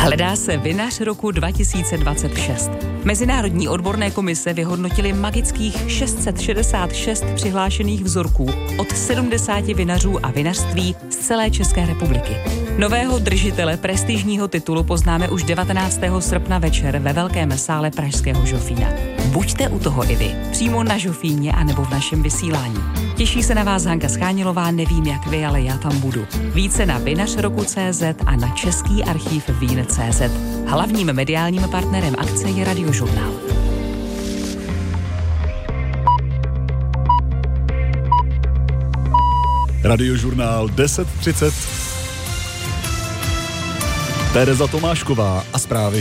Hledá se vinař roku 2026. Mezinárodní odborné komise vyhodnotily magických 666 přihlášených vzorků od 70 vinařů a vinařství z celé České republiky. Nového držitele prestižního titulu poznáme už 19. srpna večer ve velkém sále pražského Žofína. Buďte u toho i vy, přímo na Žofíně anebo v našem vysílání. Těší se na vás Hanka Schánilová, nevím jak vy, ale já tam budu. Více na vinařroku.cz a na Český archív vín.cz. Hlavním mediálním partnerem akce je Radiožurnál. Radiožurnál 10:30. Tereza Tomášková a zprávy.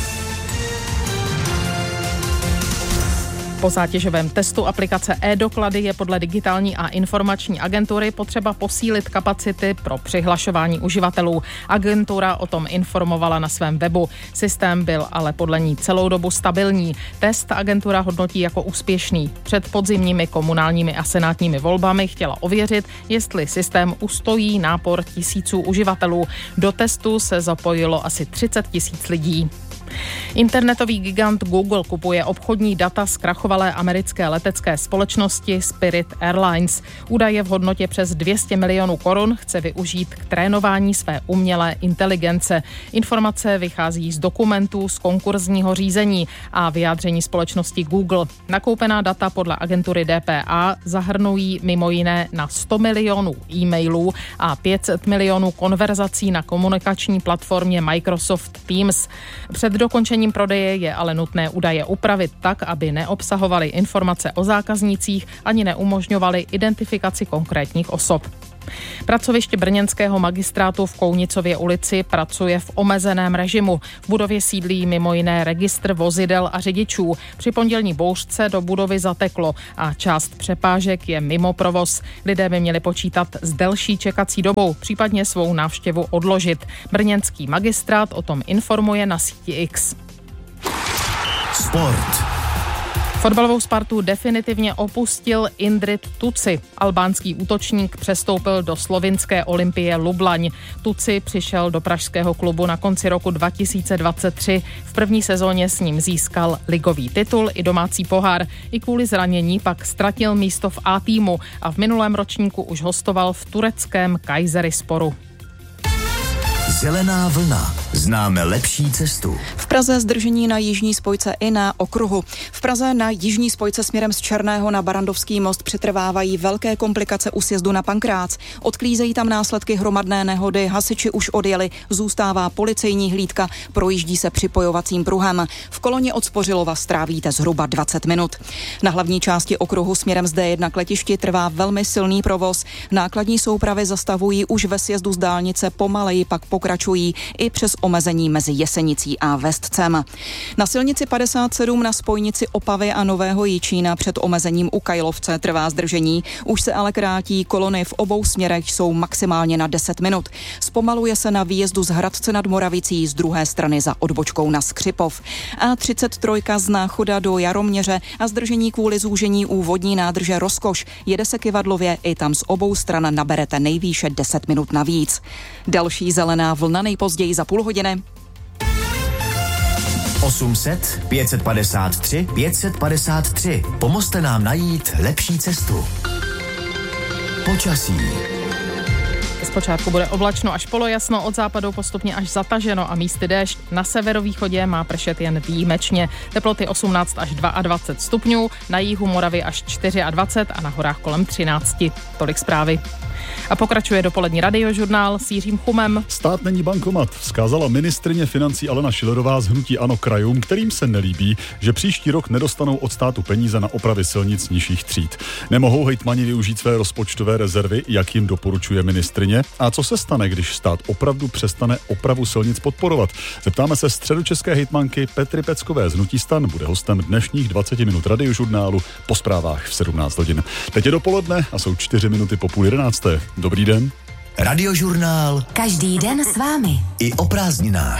Po zátěžovém testu aplikace e-doklady je podle Digitální a informační agentury potřeba posílit kapacity pro přihlašování uživatelů. Agentura o tom informovala na svém webu. Systém byl ale podle ní celou dobu stabilní. Test agentura hodnotí jako úspěšný. Před podzimními komunálními a senátními volbami chtěla ověřit, jestli systém ustojí nápor tisíců uživatelů. Do testu se zapojilo asi 30 000 lidí. Internetový gigant Google kupuje obchodní data zkrachovalé americké letecké společnosti Spirit Airlines. Údaje v hodnotě přes 200 milionů korun chce využít k trénování své umělé inteligence. Informace vychází z dokumentů z konkurzního řízení a vyjádření společnosti Google. Nakoupená data podle agentury DPA zahrnují mimo jiné na 100 milionů e-mailů a 500 milionů konverzací na komunikační platformě Microsoft Teams. Před dokončením prodeje je ale nutné údaje upravit tak, aby neobsahovaly informace o zákaznících ani neumožňovaly identifikaci konkrétních osob. Pracoviště brněnského magistrátu v Kounicově ulici pracuje v omezeném režimu. V budově sídlí mimo jiné registr vozidel a řidičů. Při pondělní bouřce do budovy zateklo a část přepážek je mimo provoz. Lidé by měli počítat s delší čekací dobou, případně svou návštěvu odložit. Brněnský magistrát o tom informuje na síti X. Sport. Fotbalovou Spartu definitivně opustil Indrit Tuci. Albánský útočník přestoupil do slovinské Olympie Lublaň. Tuci přišel do pražského klubu na konci roku 2023. V první sezóně s ním získal ligový titul i domácí pohár. I kvůli zranění pak ztratil místo v A týmu a v minulém ročníku už hostoval v tureckém Kayserisporu. Zelená vlna. Známe lepší cestu. V Praze zdržení na jižní spojce i na okruhu. V Praze na jižní spojce směrem z Černého na Barandovský most přetrvávají velké komplikace u sjezdu na Pankrác. Odklízejí tam následky hromadné nehody, hasiči už odjeli, zůstává policejní hlídka, projíždí se připojovacím pruhem. V koloně od Spořilova strávíte zhruba 20 minut. Na hlavní části okruhu směrem z D1 k letišti trvá velmi silný provoz. Nákladní soupravy zastavují už ve sjezdu z dálnice, pomaleji pak pokračují i přes omezení mezi Jesenicí a Vestcem. Na silnici 57 na spojnici Opavy a Nového Jičína před omezením u Kajlovce trvá zdržení, už se ale krátí, kolony v obou směrech jsou maximálně na 10 minut. Zpomaluje se na výjezdu z Hradce nad Moravicí z druhé strany za odbočkou na Skřipov. A33 z Náchoda do Jaroměře a zdržení kvůli zúžení u vodní nádrže Rozkoš. Jede se Kyvadlově, i tam z obou stran naberete nejvýše 10 minut navíc. Další zelená vlna nejpozději za půl hodiny. 800 553 553. Pomozte nám najít lepší cestu. Počasí. Zpočátku bude oblačno až polojasno, od západu postupně až zataženo a místy déšť. Na severovýchodě má pršet jen výjimečně. Teploty 18 až 22 stupňů, na jihu Moravy až 24 a na horách kolem 13. Tolik zprávy. A pokračuje dopolední Radiožurnál s Jiřím Chumem. Stát není bankomat, vzkázala ministryně financí Alena Schillerová z hnutí ANO krajům, kterým se nelíbí, že příští rok nedostanou od státu peníze na opravy silnic nižších tříd. Nemohou hejtmani využít své rozpočtové rezervy, jak jim doporučuje ministryně? A co se stane, když stát opravdu přestane opravu silnic podporovat? Zeptáme se středočeské hejtmanky Petry Peckové z hnutí STAN. Bude hostem dnešních 20 minut Radiožurnálu po zprávách v 17 hodin. Teď je dopoledne a jsou 4 minuty po 10:30. Dobrý den. Radiožurnál. Každý den s vámi. I o prázdninách.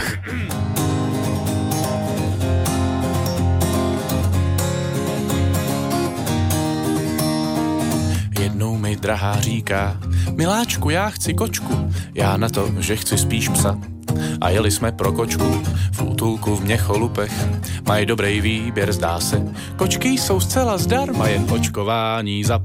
Jednou mi drahá říká: miláčku, já chci kočku. Já na to, že chci spíš psa. a jeli jsme pro kočku v útulku v Měcholupech. Mají dobrý výběr, zdá se, kočky jsou zcela zdarma, jen očkování za